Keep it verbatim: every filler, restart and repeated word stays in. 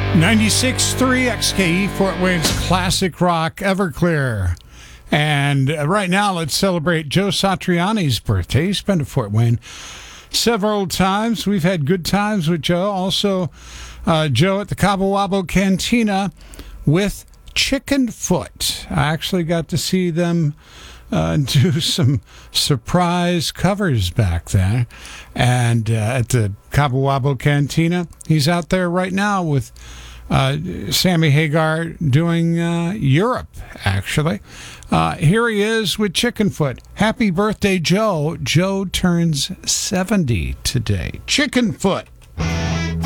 ninety-six point three X K E, Fort Wayne's classic rock, Everclear. And uh, right now, let's celebrate Joe Satriani's birthday. He's been to Fort Wayne several times. We've had good times with Joe. Also, uh, Joe at the Cabo Wabo Cantina with Chicken Foot. I actually got to see them uh, do some surprise covers back there. And uh, at the Cabo Wabo Cantina, he's out there right now with uh, Sammy Hagar doing uh, Europe, actually. Uh, here he is with Chicken Foot. Happy birthday, Joe. Joe turns seventy today. Chicken Foot.